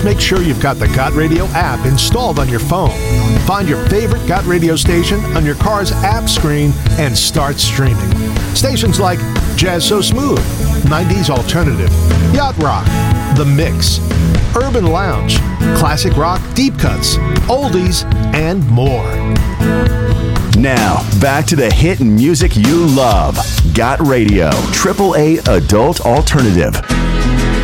Just make sure you've got the Got Radio app installed on your phone. Find your favorite Got Radio station on your car's app screen and start streaming. Stations like Jazz So Smooth, 90s Alternative, Yacht Rock, The Mix, Urban Lounge, Classic Rock Deep Cuts, Oldies, and more. Now, back to the hit music you love. Got Radio, AAA Adult Alternative.